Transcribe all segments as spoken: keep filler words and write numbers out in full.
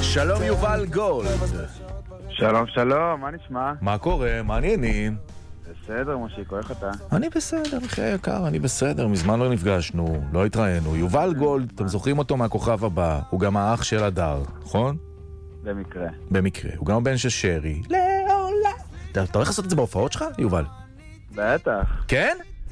שלום יובל גולד. שלום שלום, מה נשמע? מה קורה? מה העניינים? בסדר מושיקו, איך אתה? אני בסדר, אחי היקר, אני בסדר. מזמן לא נפגשנו, לא התראינו. יובל גולד, אתם זוכרים אותו מהכוכב הבא, הוא גם האח של הדר, נכון? במקרה. במקרה, הוא גם הבן של שרי. לעולה. אתה הולך לעשות את זה בהופעות שלך, יובל? בטח. כן?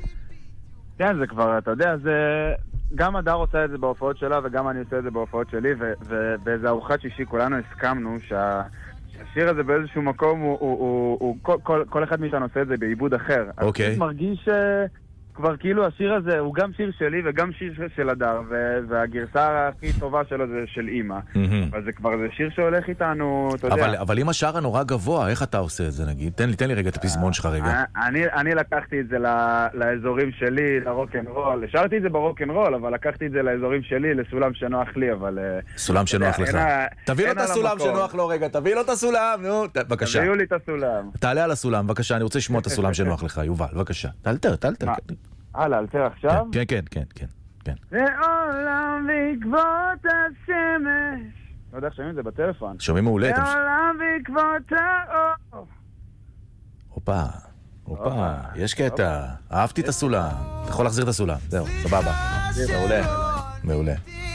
כן, זה כבר, אתה יודע, זה... גם הדר עושה את זה בהופעות שלה וגם אני עושה את זה בהופעות שלי, ובאיזה ארוחת שישי כולנו הסכמנו שה... שהשיר הזה באיזשהו מקום הוא, הוא, הוא, הוא כל, כל, כל אחד מאיתנו עושה את זה בעיבוד אחר. אוקיי. אני מרגיש uh, כבר כאילו השיר הזה הוא גם שיר שלי וגם שיר של הדר, והגרסה הכי טובה שלו זה של אמא. אבל זה כבר זה שיר שהולך איתנו, אתה יודע. אבל, אבל אם השער הנורא גבוה, איך אתה עושה את זה נגיד? תן לי, תן לי רגע את הפזמון שלך רגע. אני, אני לקחתי את זה לאזורים שלי, לרוק'נ'רול. השארתי את זה ברוק'נ'רול, אבל לקחתי את זה לאזורים שלי, לסולם שנוח לי, אבל... סולם שנוח לך. תביא לו את הסולם שנוח לו רגע, תביא לו את הסולם, נו, בבקשה. תביאו לי את הסולם. תעלה על הסולם, בבקשה, אני רוצה לשמוע את הסולם שנוח לך, יובל, בבקשה. תלתר, תלתר. אה, לאלתר עכשיו? כן, כן, כן, כן, כן. לעולם בעקבות השמש. לא יודע איך שומעים את זה בטלפון. שומעים מעולה. לעולם בעקבות האור. הופה, הופה, יש קטע. אהבתי את הסולם. אתה יכול להחזיר את הסולם. זהו, סבבה. מעולה. מעולה.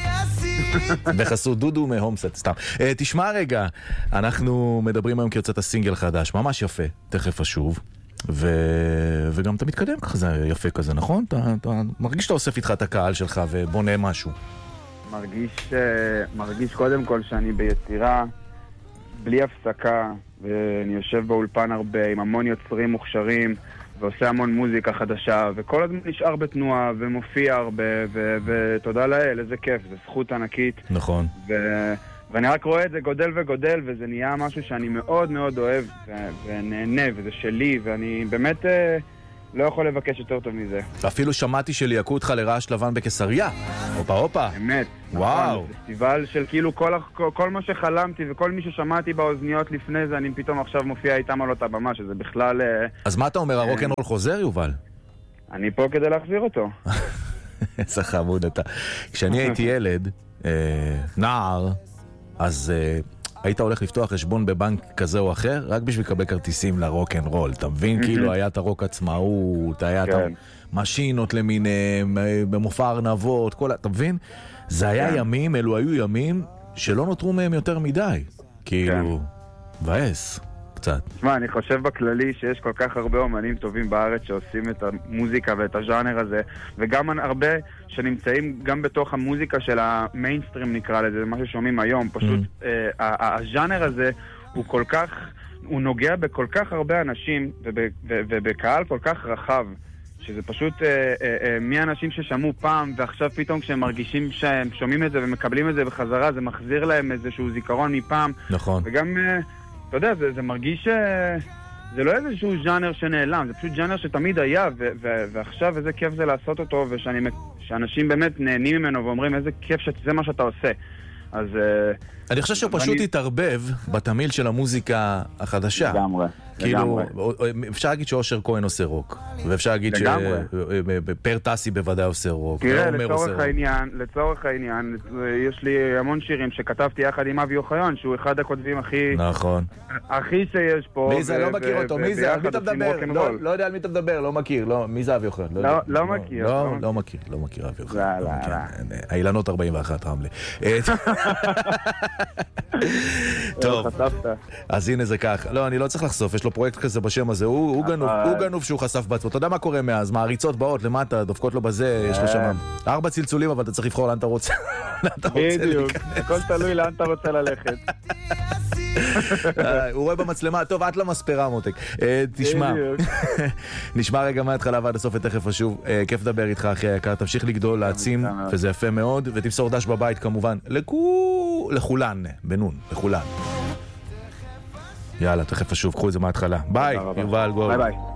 בחסות דודו מהומסט, סתם. תשמע רגע, אנחנו מדברים היום כי יוצאת הסינגל חדש. ממש יפה. תכף אשוב. ו... וגם אתה מתקדם ככה, זה יפה כזה, נכון? אתה, אתה מרגיש שאתה אוסף איתך את הקהל שלך ובונה משהו. מרגיש, מרגיש קודם כל שאני ביצירה בלי הפסקה, ואני יושב באולפן הרבה עם המון יוצרים מוכשרים, ועושה המון מוזיקה חדשה, וכל הזמן נשאר בתנועה ומופיע הרבה, ו... ותודה לאל, איזה כיף, זו זכות ענקית. נכון. ו... ואני רק רואה את זה גודל וגודל, וזה נהיה משהו שאני מאוד מאוד אוהב ו- ונהנה, וזה שלי, ואני באמת אה, לא יכול לבקש יותר טוב מזה. אפילו שמעתי שליהקו אותך לרעש לבן בקיסריה. הופה הופה. באמת. וואו. נכון, פסטיבל של כאילו כל, כל, כל מה שחלמתי וכל מי ששמעתי באוזניות לפני זה, אני פתאום עכשיו מופיע איתם על אותה במה, שזה בכלל... אה, אז מה אתה אומר, אה, הרוק'נ'רול חוזר, יובל? אני פה כדי להחזיר אותו. איזה חמוד אתה. כשאני הייתי ילד, אה, נער, אז uh, היית הולך לפתוח חשבון בבנק כזה או אחר, רק בשביל לקבל כרטיסים לרוק'נ'רול. אתה מבין? כאילו היה את הרוק עצמאות, היה את המשינות למיניהם, במופע ארנבות, כל... אתה מבין? זה היה ימים, אלו היו ימים שלא נותרו מהם יותר מדי. כאילו, ועס. קצת. תשמע, אני חושב בכללי שיש כל כך הרבה אומנים טובים בארץ שעושים את המוזיקה ואת הז'אנר הזה, וגם הרבה שנמצאים גם בתוך המוזיקה של המיינסטרים נקרא לזה, מה ששומעים היום. פשוט mm. אה, הז'אנר הזה הוא כל כך, הוא נוגע בכל כך הרבה אנשים וב, ו, ובקהל כל כך רחב, שזה פשוט אה, אה, אה, מי אנשים ששמעו פעם ועכשיו פתאום כשהם מרגישים שהם שומעים את זה ומקבלים את זה בחזרה, זה מחזיר להם איזשהו זיכרון מפעם. נכון. וגם... אה, אתה יודע, זה, זה מרגיש, זה לא איזשהו ז'אנר שנעלם, זה פשוט ז'אנר שתמיד היה, ו- ו- ועכשיו איזה כיף זה לעשות אותו, ושאנשים באמת נהנים ממנו ואומרים איזה כיף שזה מה שאתה עושה. אז... אני חושב שהוא פשוט התערבב בתמיל של המוזיקה החדשה. לגמרי. כאילו, אפשר להגיד שאושר כהן עושה רוק, ואפשר להגיד שפר טסי בוודאי עושה רוק. תראה, לצורך העניין, לצורך העניין, יש לי המון שירים שכתבתי יחד עם אבי אוחיון, שהוא אחד הכותבים הכי... נכון. הכי שיש פה. מי זה? לא מכיר אותו. מי זה? על מי אתה מדבר? לא יודע על מי אתה מדבר, לא מכיר. מי זה אבי אוחיון? לא מכיר. לא מכיר, לא מכיר אבי אוחיון. האילנות ארבעים ואחת רמלה. טוב, אז הנה זה ככה. לא, אני לא צריך לחשוף, יש לו פרויקט כזה בשם הזה, הוא גנוב שהוא חשף בעצמו. אתה יודע מה קורה מאז? מעריצות באות למטה, דופקות לו בזה, יש לו שם ארבע צלצולים, אבל אתה צריך לבחור לאן אתה רוצה. בדיוק, הכל תלוי לאן אתה רוצה ללכת. הוא רואה במצלמה, טוב, את למספרה מותק. תשמע, נשמע רגע מההתחלה ועד הסוף ותכף אשוב. כיף לדבר איתך אחי היקר, תמשיך לגדול, להעצים, וזה יפה מאוד, ותמסור דש בבית כמובן, לכולן, בנון, לכולן. יאללה, תכף אשוב, קחו את זה מההתחלה. ביי, יובל גולד. ביי ביי.